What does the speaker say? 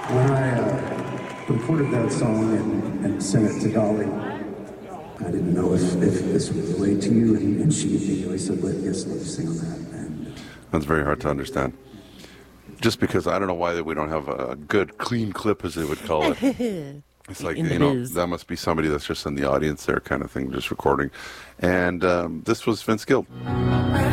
When I recorded that song and sent it to Dolly, I didn't know if this would relate to you, and she immediately said, yes, let me sing on that. And That's very hard to understand. Just because I don't know why we don't have a good, clean clip, as they would call it. It's like, that must be somebody that's just in the audience there kind of thing, just recording. And this was Vince Gill.